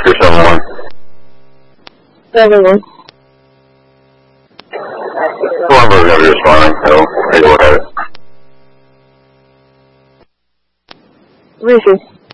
Oscar 7-1. 7-1. One of those going to be responding, so take a look at it. Rishi.